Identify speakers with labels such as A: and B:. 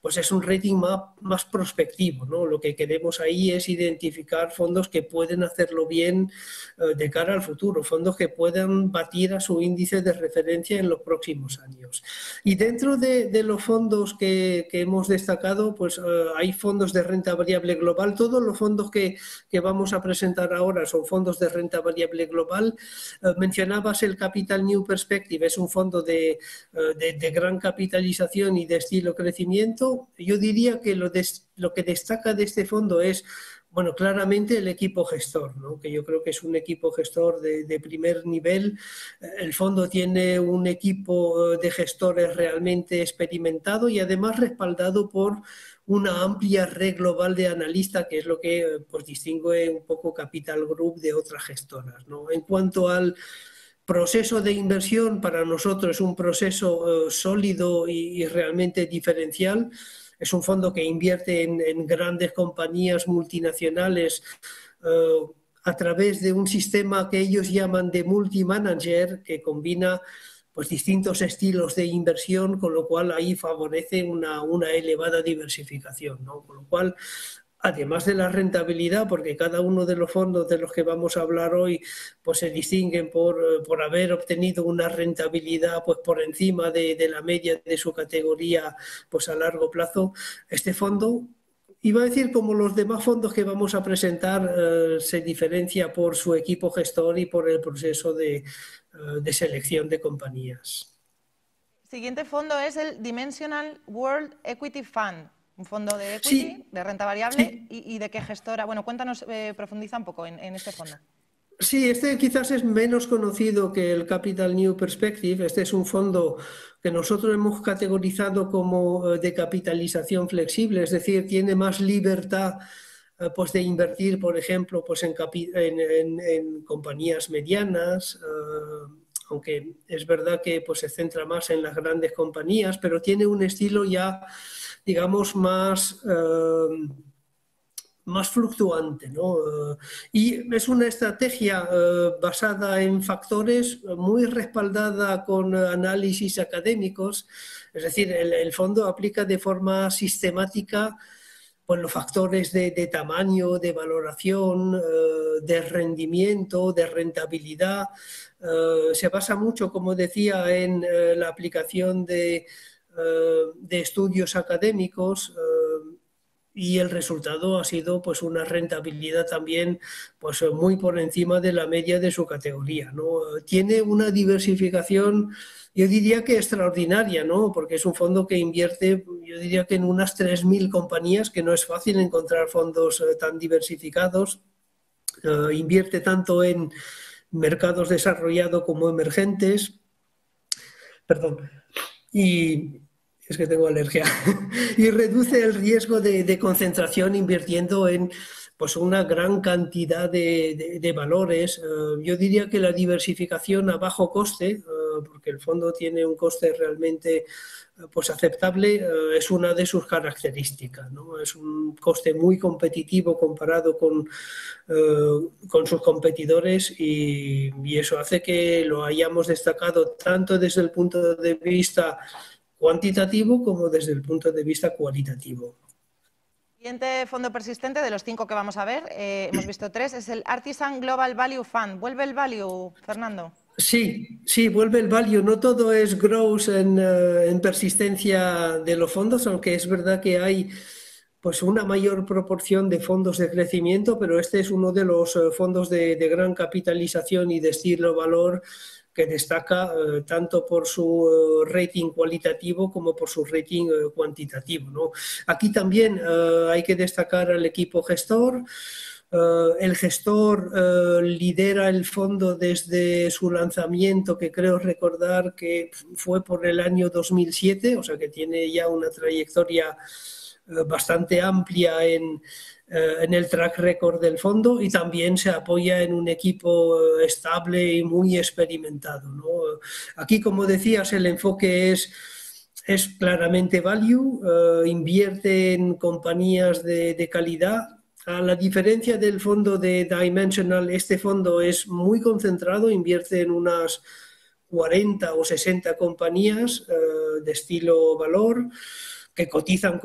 A: pues es un rating más prospectivo, ¿no? Lo que queremos ahí es identificar fondos que pueden hacerlo bien de cara al futuro, fondos que puedan batir a su índice de referencia en los próximos años. Y dentro de los fondos que hemos destacado, pues hay fondos de renta variable global. Todos los fondos que vamos a presentar ahora son fondos de renta variable global. Mencionabas el Capital New Perspective, es un fondo de gran capitalización y de estilo crecimiento. Yo diría que lo que destaca de este fondo es, bueno, claramente el equipo gestor, ¿no? Que yo creo que es un equipo gestor de primer nivel. El fondo tiene un equipo de gestores realmente experimentado y además respaldado por una amplia red global de analistas, que es lo que pues, distingue un poco Capital Group de otras gestoras, ¿no? En cuanto al proceso de inversión, para nosotros es un proceso sólido y realmente diferencial. Es un fondo que invierte en grandes compañías multinacionales a través de un sistema que ellos llaman de multimanager, que combina pues, distintos estilos de inversión, con lo cual ahí favorece una elevada diversificación, ¿no? Con lo cual, además de la rentabilidad, porque cada uno de los fondos de los que vamos a hablar hoy pues se distinguen por haber obtenido una rentabilidad pues por encima de la media de su categoría pues a largo plazo, este fondo, iba a decir como los demás fondos que vamos a presentar, se diferencia por su equipo gestor y por el proceso de selección de compañías.
B: El siguiente fondo es el Dimensional World Equity Fund. Un fondo de equity, sí, de renta variable, sí. ¿Y de qué gestora? Bueno, cuéntanos, profundiza un poco en este fondo.
A: Sí, este quizás es menos conocido que el Capital New Perspective. Este es un fondo que nosotros hemos categorizado como de capitalización flexible, es decir, tiene más libertad pues de invertir, por ejemplo, pues en compañías medianas, aunque es verdad que pues, se centra más en las grandes compañías, pero tiene un estilo ya, digamos, más fluctuante, ¿no? Y es una estrategia basada en factores, muy respaldada con análisis académicos, es decir, el fondo aplica de forma sistemática pues, los factores de tamaño, de valoración, de rendimiento, de rentabilidad. Se basa mucho, como decía, en la aplicación de estudios académicos, y el resultado ha sido pues una rentabilidad también pues muy por encima de la media de su categoría, ¿no? Tiene una diversificación, yo diría que extraordinaria, ¿no? Porque es un fondo que invierte, yo diría que en unas 3.000 compañías, que no es fácil encontrar fondos tan diversificados. Invierte tanto en mercados desarrollados como emergentes. Perdón. Y es que tengo alergia, y reduce el riesgo de concentración invirtiendo en pues, una gran cantidad de valores. Yo diría que la diversificación a bajo coste, porque el fondo tiene un coste realmente pues, aceptable, es una de sus características, ¿no? Es un coste muy competitivo comparado con sus competidores y eso hace que lo hayamos destacado tanto desde el punto de vista cuantitativo como desde el punto de vista cualitativo.
B: Siguiente fondo persistente de los 5 que vamos a ver, hemos visto 3, es el Artisan Global Value Fund. ¿Vuelve el value, Fernando?
A: Sí, vuelve el value. No todo es growth en persistencia de los fondos, aunque es verdad que hay pues una mayor proporción de fondos de crecimiento, pero este es uno de los fondos de gran capitalización y de estilo valor que destaca tanto por su rating cualitativo como por su rating cuantitativo, ¿no? Aquí también hay que destacar al equipo gestor. El gestor lidera el fondo desde su lanzamiento, que creo recordar que fue por el año 2007, o sea que tiene ya una trayectoria bastante amplia en el track record del fondo, y también se apoya en un equipo estable y muy experimentado, ¿no? Aquí, como decías, el enfoque es claramente value, invierte en compañías de calidad. A la diferencia del fondo de Dimensional, este fondo es muy concentrado, invierte en unas 40 o 60 compañías de estilo valor que cotizan